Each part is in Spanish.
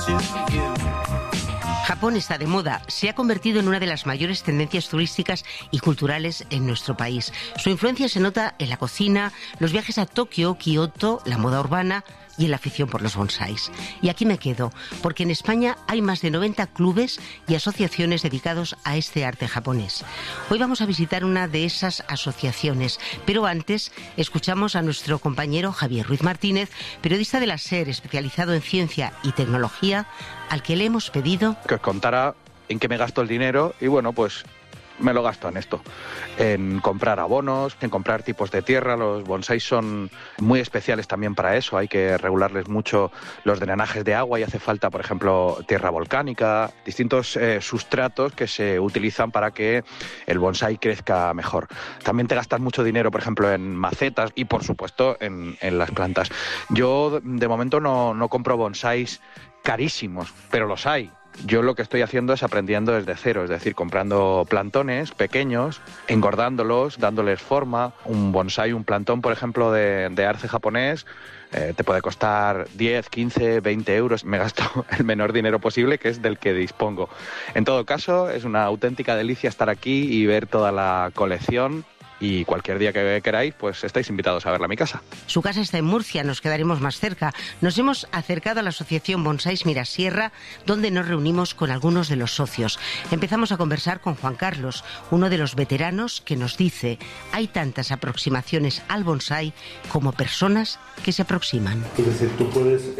Japón está de moda, se ha convertido en una de las mayores tendencias turísticas y culturales en nuestro país. Su influencia se nota en la cocina, los viajes a Tokio, Kioto, la moda urbana y en la afición por los bonsáis. Y aquí me quedo, porque en España hay más de 90 clubes y asociaciones dedicados a este arte japonés. Hoy vamos a visitar una de esas asociaciones, pero antes escuchamos a nuestro compañero Javier Ruiz Martínez, periodista de la SER, especializado en ciencia y tecnología, al que le hemos pedido que os contara en qué me gasto el dinero y bueno, pues me lo gasto en esto, en comprar abonos, en comprar tipos de tierra. Los bonsáis son muy especiales también para eso, hay que regularles mucho los drenajes de agua y hace falta, por ejemplo, tierra volcánica, distintos sustratos que se utilizan para que el bonsái crezca mejor. También te gastas mucho dinero, por ejemplo, en macetas y, por supuesto, en las plantas. Yo, de momento, no compro bonsáis carísimos, pero los hay. Yo lo que estoy haciendo es aprendiendo desde cero, es decir, comprando plantones pequeños, engordándolos, dándoles forma. Un bonsái, un plantón, por ejemplo, de arce japonés, te puede costar 10, 15, 20 euros. Me gasto el menor dinero posible, que es del que dispongo. En todo caso, es una auténtica delicia estar aquí y ver toda la colección. Y cualquier día que queráis, pues estáis invitados a verla a mi casa. Su casa está en Murcia, nos quedaremos más cerca. Nos hemos acercado a la asociación Bonsáis Mirasierra, donde nos reunimos con algunos de los socios. Empezamos a conversar con Juan Carlos, uno de los veteranos, que nos dice: hay tantas aproximaciones al bonsái como personas que se aproximan. Es decir, tú puedes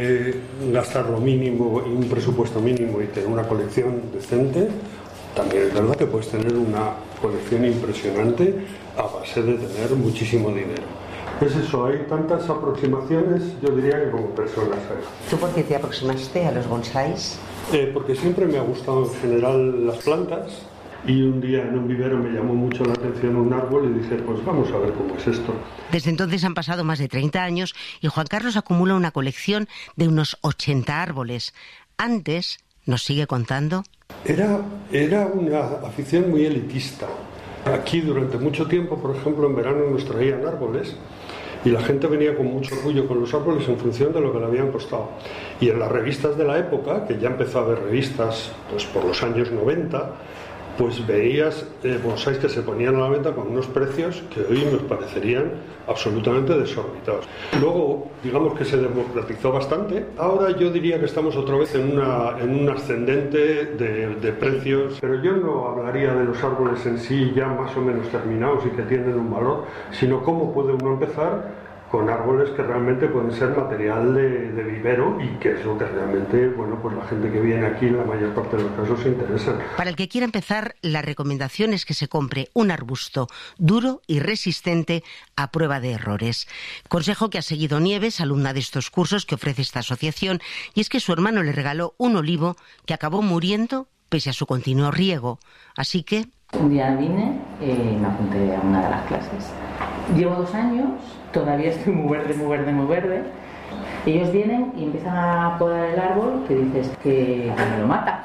gastar lo mínimo y un presupuesto mínimo y tener una colección decente. También es verdad que puedes tener una colección impresionante a base de tener muchísimo dinero. Es eso, hay tantas aproximaciones, yo diría que como personas hay. ¿Tú por qué te aproximaste a los bonsáis? Porque siempre me ha gustado en general las plantas y un día en un vivero me llamó mucho la atención un árbol y dije, pues vamos a ver cómo es esto. Desde entonces han pasado más de 30 años y Juan Carlos acumula una colección de unos 80 árboles. Antes, nos sigue contando, Era una afición muy elitista. Aquí durante mucho tiempo, por ejemplo, en verano nos traían árboles y la gente venía con mucho orgullo con los árboles en función de lo que le habían costado. Y en las revistas de la época, que ya empezó a haber revistas pues por los años 90, pues veías bonsáis que se ponían a la venta con unos precios que hoy nos parecerían absolutamente desorbitados. Luego, digamos que se democratizó bastante. Ahora yo diría que estamos otra vez en un ascendente de precios, pero yo no hablaría de los árboles en sí ya más o menos terminados y que tienen un valor, sino cómo puede uno empezar con árboles que realmente pueden ser material de vivero y que es lo que realmente, bueno, pues la gente que viene aquí en la mayor parte de los casos se interesa. Para el que quiera empezar, la recomendación es que se compre un arbusto duro y resistente a prueba de errores. Consejo que ha seguido Nieves, alumna de estos cursos que ofrece esta asociación, y es que su hermano le regaló un olivo que acabó muriendo pese a su continuo riego. Así que un día vine y me apunté a una de las clases. Llevo 2 años, todavía estoy muy verde. Ellos vienen y empiezan a podar el árbol que dices que me lo mata.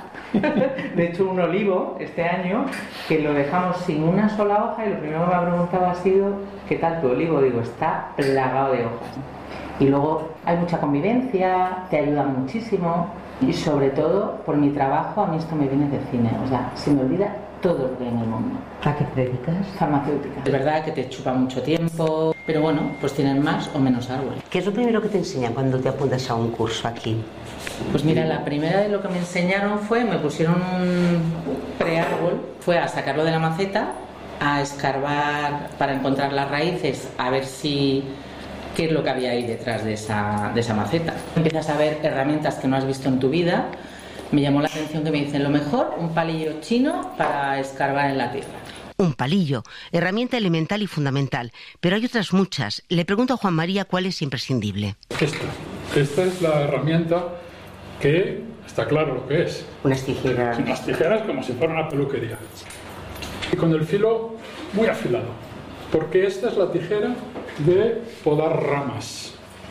De hecho, un olivo este año que lo dejamos sin una sola hoja y lo primero que me ha preguntado ha sido ¿qué tal tu olivo? Digo, está plagado de hojas. Y luego hay mucha convivencia, te ayudan muchísimo y sobre todo por mi trabajo a mí esto me viene de cine, o sea, se me olvida todo lo que hay en el mundo. ¿A qué te dedicas? Farmacéutica. Es verdad que te chupa mucho tiempo, pero bueno, pues tienen más o menos árboles. ¿Qué es lo primero que te enseñan cuando te apuntas a un curso aquí? Pues mira, la primera de lo que me enseñaron me pusieron un preárbol, fue a sacarlo de la maceta, a escarbar para encontrar las raíces, a ver qué es lo que había ahí detrás de esa maceta. Empiezas a ver herramientas que no has visto en tu vida. Me llamó la atención que me dicen, lo mejor, un palillo chino para escarbar en la tierra. Un palillo, herramienta elemental y fundamental, pero hay otras muchas. Le pregunto a Juan María cuál es imprescindible. Esta es la herramienta que está claro lo que es. Unas tijeras. Unas tijeras como si fuera una peluquería. Y con el filo muy afilado, porque esta es la tijera de podar ramas.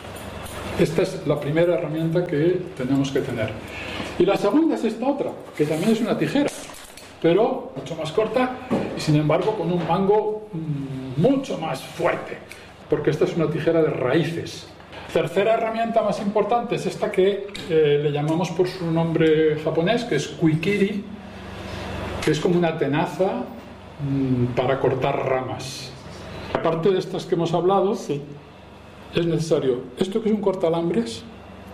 Esta es la primera herramienta que tenemos que tener. Y la segunda es esta otra, que también es una tijera, pero mucho más corta y sin embargo con un mango mucho más fuerte, porque esta es una tijera de raíces. Tercera herramienta más importante es esta que le llamamos por su nombre japonés, que es kuikiri, que es como una tenaza para cortar ramas. Aparte de estas que hemos hablado, sí, es necesario esto que es un cortalambres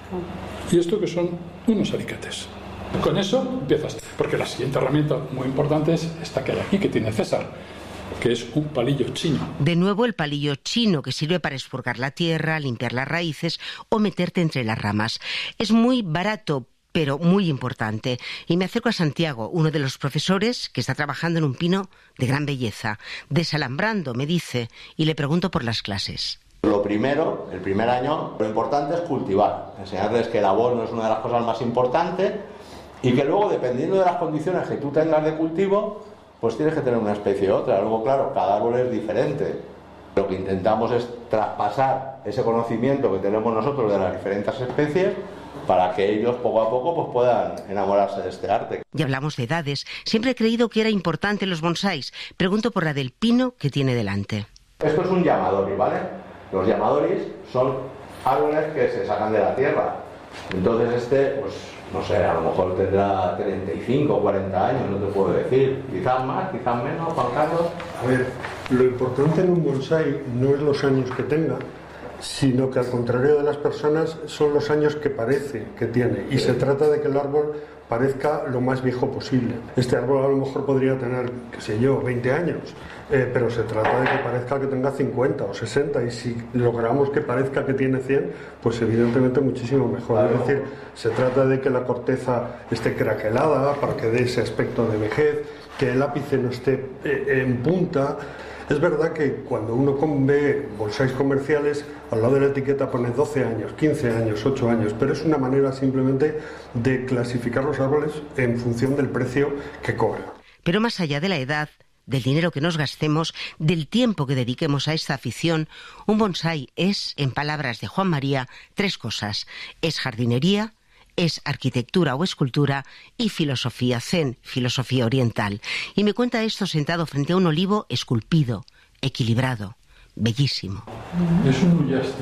y esto que son unos alicates. Con eso empiezas, porque la siguiente herramienta muy importante es esta que hay aquí, que tiene César, que es un palillo chino. De nuevo el palillo chino, que sirve para expurgar la tierra, limpiar las raíces o meterte entre las ramas. Es muy barato, pero muy importante. Y me acerco a Santiago, uno de los profesores que está trabajando en un pino de gran belleza, desalambrando, me dice, y le pregunto por las clases. Lo primero, el primer año, lo importante es cultivar, enseñarles que el abono es una de las cosas más importantes y que luego, dependiendo de las condiciones que tú tengas de cultivo, pues tienes que tener una especie u otra. Luego, claro, cada árbol es diferente. Lo que intentamos es traspasar ese conocimiento que tenemos nosotros de las diferentes especies para que ellos poco a poco pues puedan enamorarse de este arte. Ya hablamos de edades. Siempre he creído que era importante los bonsáis. Pregunto por la del pino que tiene delante. Esto es un yamadori, ¿vale? Los yamadoris son árboles que se sacan de la tierra. Entonces pues no sé, a lo mejor tendrá 35 o 40 años, no te puedo decir. Quizás más, quizás menos, Juan Carlos. A ver, lo importante en un bonsái no es los años que tenga, sino que al contrario de las personas son los años que parece que tiene. Y se trata de que el árbol parezca lo más viejo posible. Este árbol a lo mejor podría tener, qué sé yo, 20 años, pero se trata de que parezca que tenga 50 o 60, y si logramos que parezca que tiene 100, pues evidentemente muchísimo mejor. Claro. Es decir, se trata de que la corteza esté craquelada para que dé ese aspecto de vejez, que el ápice no esté en punta. Es verdad que cuando uno ve bonsáis comerciales, al lado de la etiqueta pone 12 años, 15 años, 8 años, pero es una manera simplemente de clasificar los árboles en función del precio que cobran. Pero más allá de la edad, del dinero que nos gastemos, del tiempo que dediquemos a esta afición, un bonsái es, en palabras de Juan María, 3 cosas. Es jardinería, es arquitectura o escultura y filosofía zen, filosofía oriental. Y me cuenta esto sentado frente a un olivo esculpido, equilibrado, bellísimo. Es un huyastre.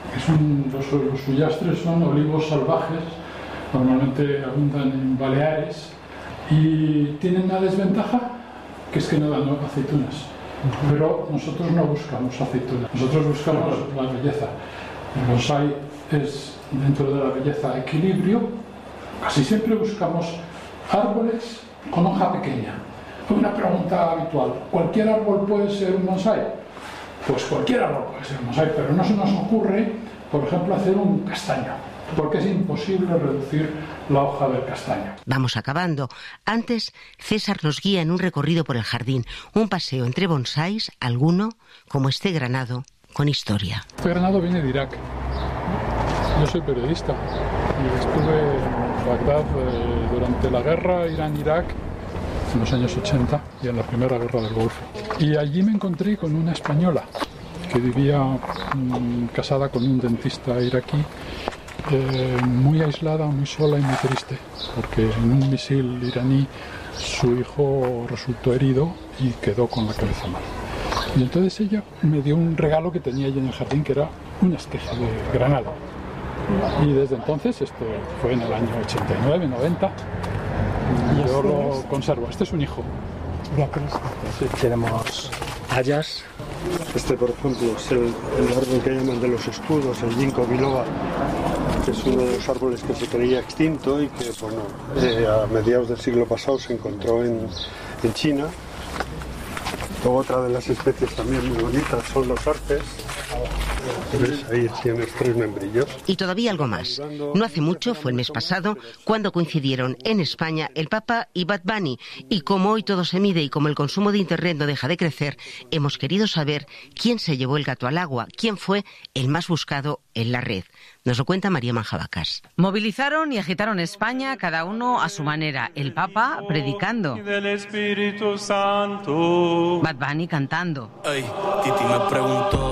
Los huyastres son olivos salvajes, normalmente abundan en Baleares y tienen una desventaja, que es que no dan aceitunas. Pero nosotros no buscamos aceitunas, nosotros buscamos la belleza. El bonsái es, dentro de la belleza, equilibrio. Casi siempre buscamos árboles con hoja pequeña. Una pregunta habitual: ¿cualquier árbol puede ser un bonsái? Pues cualquier árbol puede ser un bonsái, pero no se nos ocurre, por ejemplo, hacer un castaño, porque es imposible reducir la hoja del castaño. Vamos acabando. Antes, César nos guía en un recorrido por el jardín, un paseo entre bonsáis, alguno, como este granado, con historia. Este granado viene de Irak. Yo soy periodista y estuve en Bagdad durante la guerra Irán-Irak en los años 80 y en la primera guerra del Golfo. Y allí me encontré con una española que vivía casada con un dentista iraquí, muy aislada, muy sola y muy triste, porque en un misil iraní su hijo resultó herido y quedó con la cabeza mal. Y entonces ella me dio un regalo que tenía ella en el jardín, que era una esqueje de granado. Y desde entonces, esto fue en el año 89, 90, y yo lo conservo. Este es un hijo. Sí, tenemos hayas. Este, por ejemplo, es el árbol que llaman de los escudos, el ginkgo biloba, que es uno de los árboles que se creía extinto y que, bueno, a mediados del siglo pasado se encontró en China. Otra de las especies también muy bonitas son los arces. ¿Ves? Ahí tienes 3 membrillos. Y todavía algo más. No hace mucho, fue el mes pasado, cuando coincidieron en España el Papa y Bad Bunny. Y como hoy todo se mide y como el consumo de Internet no deja de crecer, hemos querido saber quién se llevó el gato al agua, quién fue el más buscado en la red. Nos lo cuenta María Manjabacas. Movilizaron y agitaron España, cada uno a su manera. El Papa predicando, Bad Bunny cantando. Ay, Titi me preguntó si tengo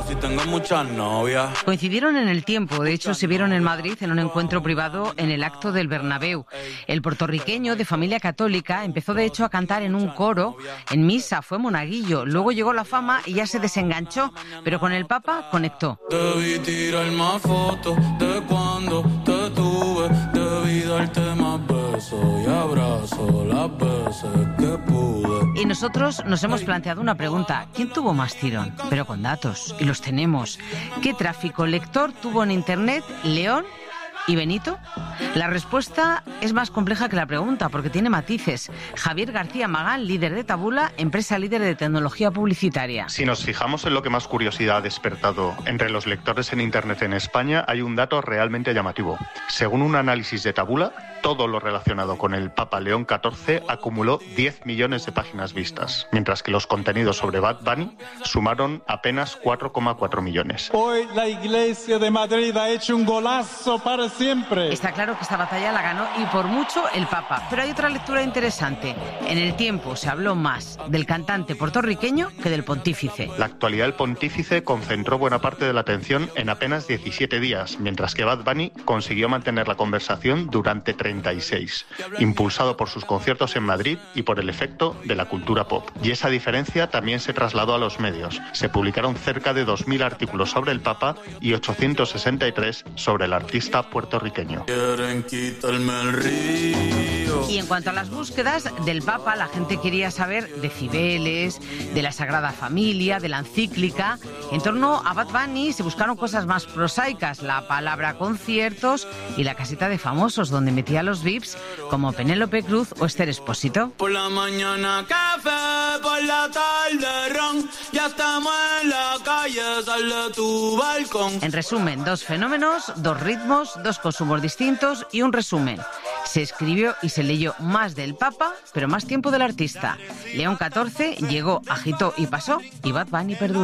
muchas novias. Coincidieron en el tiempo, de hecho se vieron en Madrid en un encuentro privado en el acto del Bernabéu. El puertorriqueño, de familia católica, empezó de hecho a cantar en un coro, en misa, fue monaguillo, luego llegó la fama y ya se desenganchó, pero con el Papa conectó. Debí tirar más fotos de cuando te tuve, debí darte más besos y abrazos las veces que pude. Y nosotros nos hemos planteado una pregunta, ¿quién tuvo más tirón? Pero con datos, y los tenemos. ¿Qué tráfico lector tuvo en Internet León y Benito? La respuesta es más compleja que la pregunta, porque tiene matices. Javier García Magán, líder de Tabula, empresa líder de tecnología publicitaria. Si nos fijamos en lo que más curiosidad ha despertado entre los lectores en Internet en España, hay un dato realmente llamativo. Según un análisis de Tabula, todo lo relacionado con el Papa León XIV acumuló 10 millones de páginas vistas, mientras que los contenidos sobre Bad Bunny sumaron apenas 4,4 millones. Hoy la Iglesia de Madrid ha hecho un golazo para siempre. Está claro que esta batalla la ganó y por mucho el Papa. Pero hay otra lectura interesante. En el tiempo se habló más del cantante puertorriqueño que del pontífice. La actualidad del pontífice concentró buena parte de la atención en apenas 17 días, mientras que Bad Bunny consiguió mantener la conversación durante 36, impulsado por sus conciertos en Madrid y por el efecto de la cultura pop. Y esa diferencia también se trasladó a los medios. Se publicaron cerca de 2.000 artículos sobre el Papa y 863 sobre el artista puertorriqueño. Y en cuanto a las búsquedas del Papa, la gente quería saber de Cibeles, de la Sagrada Familia, de la encíclica. En torno a Bad Bunny se buscaron cosas más prosaicas, la palabra conciertos y la casita de famosos, donde metía a los VIPs como Penélope Cruz o Esther Expósito. Por la mañana café, por la tarde ron, ya estamos en la calle, sal de tu balcón. En resumen, 2 fenómenos, 2 ritmos, 2 consumos distintos y un resumen. Se escribió y se leyó más del Papa, pero más tiempo del artista. León XIV llegó, agitó y pasó, y Bad Bunny perduró.